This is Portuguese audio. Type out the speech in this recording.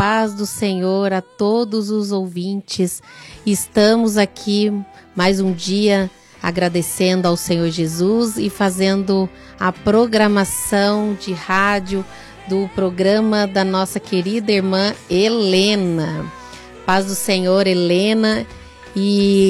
paz do Senhor a todos os ouvintes. Estamos aqui mais um dia agradecendo ao Senhor Jesus e fazendo a programação de rádio do programa da nossa querida irmã Helena. Paz do Senhor, Helena. E